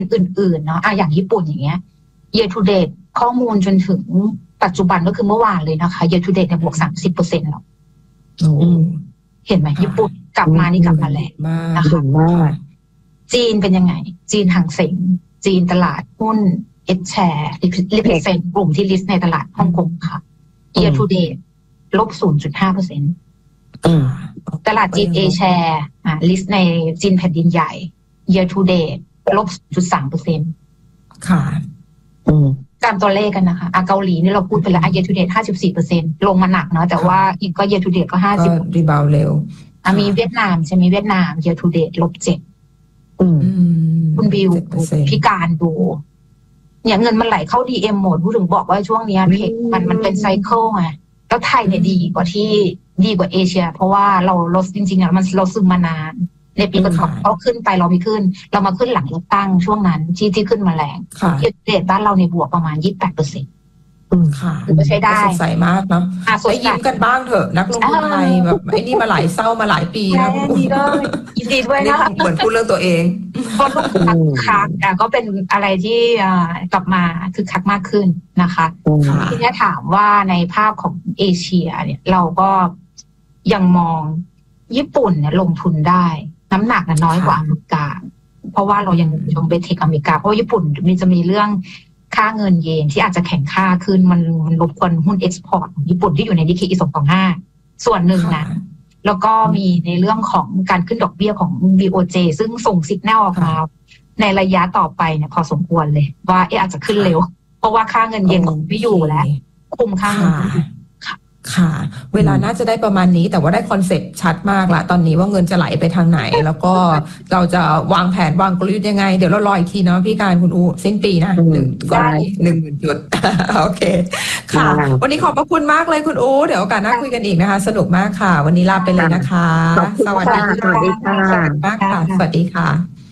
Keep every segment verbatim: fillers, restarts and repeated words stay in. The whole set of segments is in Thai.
อื่นๆเนาะอ่ะอย่างญี่ปุ่นอย่างเงี้ย year to date ข้อมูลจนถึงปัจจุบันก็คือเมื่อวานเลยนะคะ year to date เนี่ยบวก สามสิบเปอร์เซ็นต์ แล้วเห็นไหมญี่ปุ่นกลับมานี่กลับมาแรงนะคะจีนเป็นยังไงจีนหางเส็งจีนตลาดหุ้น H share represent กลุ่มที่ list ในตลาดฮ่องกงค่ะ year to date ลบ ศูนย์จุดห้าเปอร์เซ็นต์ ตลาดจีน A share อ่า list ในจีนแผ่นดินใหญ่ year to date ลบ ศูนย์จุดสามเปอร์เซ็นต์ ค่ะตามตัวเลขกันนะคะอ่ะเกาหลีนี่เราพูดไปแล้ว year to date ห้าสิบสี่เปอร์เซ็นต์ ลงมาหนักเนาะแต่ว่าอีกก็ year to date ก็ห้าสิบรีบาวเร็วอ่ะมีเวียดนามใช่ไหมเวียดนาม year to date ลบเจ็ดคุณบิวพิการดูเนี่ยเงินมันไหลเข้า ดี เอ็ม หมดพูดถึงบอกว่าช่วงนี้เพกมันมันเป็นไซเคิลไงแล้วไทยเนี่ยดีกว่าที่ดีกว่าเอเชียเพราะว่าเราลดจริงๆอ่ะมันเราซึมมานานในปีก่อนเขาขึ้นไปเราไม่ขึ้นเรามาขึ้นหลังเลือกตั้งช่วงนั้นที่ที่ขึ้นมาแรงเรทบ้านเราในบวกประมาณ ยี่สิบแปดเปอร์เซ็นต์ค่ะก็ใช้ได้สดใสมากเนาะไปยิ้มกันบ้างเถอะนักลงทุนไทยแบบไอ้นี่มาหลายเศร้ามาหลายปีแล้วดีด้วยยินดีด้วยนะคะเหมือนพูดเรื่องตัวเองคนคึกคักก็เป็นอะไรที่กลับมาคึกคักมากขึ้นนะคะทีนี้ถามว่าในภาพของเอเชียเนี่ยเราก็ยังมองญี่ปุ่นเนี่ยลงทุนได้น้ำหนักน้อยกว่าอเมริกาเพราะว่าเรายังชมเบทเทคอเมริกาเพราะญี่ปุ่นมีจะมีเรื่องค่าเงินเยนที่อาจจะแข็งค่าขึ้นมันมันรบกวนหุ้นเอ็กซ์พอร์ตของญี่ปุ่นที่อยู่ในนิกเกอิสองสองห้าส่วนหนึ่งนะแล้วก็มีในเรื่องของการขึ้นดอกเบี้ยของ บี โอ เจ ซึ่งส่งสัญญาณออกมาในระยะต่อไปเนี่ยพอสมควรเลยว่าเอออาจจะขึ้นเร็วเพราะว่าค่าเงินเยนไม่อยู่แล้วคุมค่าเงินค่ะเวลาน่าจะได้ประมาณนี้แต่ว่าได้คอนเซ็ปต์ชัดมากละตอนนี้ว่าเงินจะไหลไปทางไหนแล้วก็เราจะวางแผนวางกลยุทธ์ยังไงเดี๋ยวเรารออีกทีเนาะพี่การคุณอูสิ้นปีนะหนึ่งก่อนหนึ่งหมื่นจุดโอเคค่ะวันนี้ขอบพระคุณมากเลยคุณอูเดี๋ยวโอกาสหน้าคุยกันอีกนะคะสนุกมากค่ะวันนี้ลาไปเลยนะคะสวัสดีค่ะสวัสดีค่ะมากค่ะสวัสดีค่ะ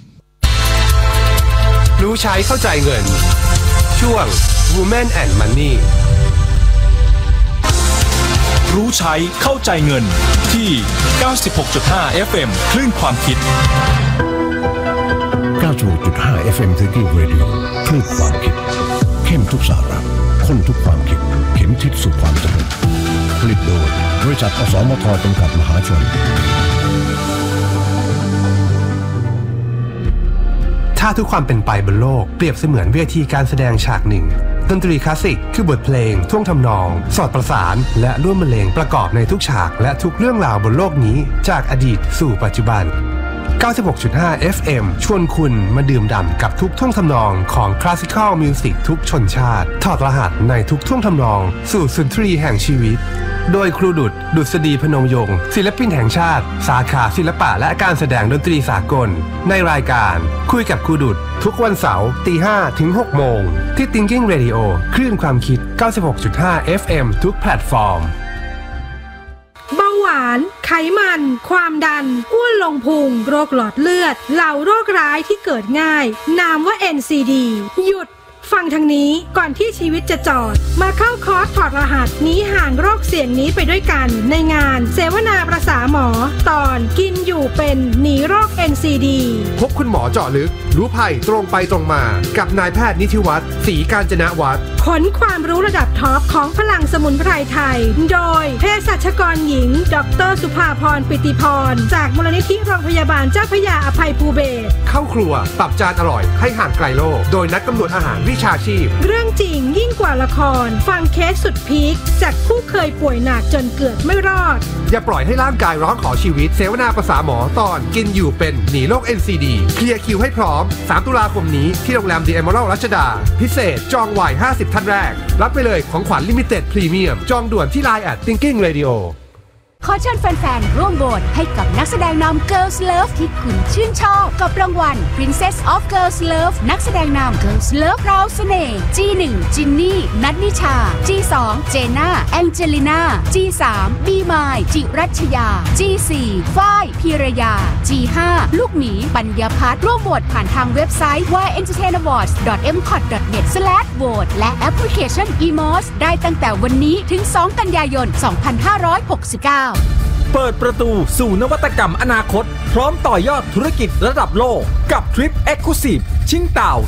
รู้ใช้เข้าใจเงินช่วง Women and Money รู้ใช้เข้าใจเงินที่ เก้าสิบหกจุดห้า เอฟ เอ็ม คลื่นความคิดเก้าสิบหกจุดห้า เอฟ เอ็ม Thinking Radio คลื่นความคิดเข้มทุกสาระข้นทุกความคิดเข็มทิศสู่ความสำเร็จผลิตโดยบริษัทอสมทจำกัดมหาชนถ้าทุกความเป็นไปบนโลกเปรียบเสมือนเวทีการแสดงฉากหนึ่งดนตรีคลาสสิกคือบทเพลงท่วงทำนองสอดประสานและร่วมบรรเลงประกอบในทุกฉากและทุกเรื่องราวบนโลกนี้จากอดีตสู่ปัจจุบัน เก้าสิบหกจุดห้า เอฟ เอ็ม ชวนคุณมาดื่มด่ำกับทุกท่วงทำนองของคลาสสิคอลมิวสิกทุกชนชาติถอดรหัสในทุกท่วงทำนองสู่สุนทรีแห่งชีวิตโดยครูดุษย์ดุษฎีพนมยงค์ศิลปินแห่งชาติสาขาศิลปะและการแสดงดนตรีสากลในรายการคุยกับครูดุษย์ทุกวันเสาร์ตีห้าถึงหกโมงที่ Thinking Radio คลื่นความคิด เก้าสิบหกจุดห้า เอฟ เอ็ม ทุกแพลตฟอร์มเบาหวานไขมันความดันอ้วนลงพุงโรคหลอดเลือดเหล่าโรคร้ายที่เกิดง่ายนามว่า เอ็น ซี ดี หยุดฟังทางนี้ก่อนที่ชีวิตจะจอดมาเข้าคอร์สถอดรหัสหนีห่างโรคเสี่ยงนี้ไปด้วยกันในงานเสวนาประสาหมอตอนกินอยู่เป็นหนีโรค เอ็น ซี ดีพบคุณหมอเจาะลึกรู้ภัยตรงไปตรงมากับนายแพทย์นิธิวัฒน์ศรีกาญจนวัฒน์ขนความรู้ระดับท็อปของพลังสมุนไพรไทยโดยเภสัชกรหญิงดร.สุภาพรปิติพรจากมูลนิธิโรงพยาบาลเจ้าพระยาอภัยภูเบศรเข้าครัวปรับจานอร่อยให้ห่างไกลโรคโดยนักกำหนดอาหารวิชาชีพเรื่องจริงยิ่งกว่าละครฟังเคสสุดพีคจากผู้เคยป่วยหนักจนเกือบไม่รอดอย่าปล่อยให้ร่างกายร้องขอชีวิตเสวนาประสาหมอตอนกินอยู่เป็นหนีโรค เอ็น ซี ดี เคลียร์คิวให้พร้อมสามตุลาคมนี้ที่โรงแรม The Emerald รัชดาพิเศษจองไว้ห้าสิบท่านแรกรับไปเลยของขวัญลิมิเต็ดพรีเมียมจองด่วนที่ ไลน์ แอท Thinking Radio ขอเชิญแฟนๆร่วมโหวตให้กับนักแสดงนำ Girls Love ที่คุณชื่นชอบกับรางวัล Princess of Girls Love นักแสดงนำ Girls Love ราวเสน่ห์ จี หนึ่ง จินนี่ นัทนิชา จี สอง เจน่า แองเจลิน่า จี สาม บีมาย จิรัชยา จี สี่ ฝ้ายพีรยา จี ห้า ลูกหมีปัญญาพัฒน์ร่วมโหวตผ่านทางเว็บไซต์ วาย เอ็นเตอร์เทน อวอร์ดส์ ดอท เอ็ม คอท ดอท เน็ต สแลช โหวต และแอปพลิเคชัน อี มอส ได้ตั้งแต่วันนี้ถึงสองกันยายนสองพันห้าร้อยหกสิบเก้าเปิดประตูสู่นวัตกรรมอนาคตพร้อมต่อยอดธุรกิจระดับโลกกับทริป Exclusive ชิงเต่า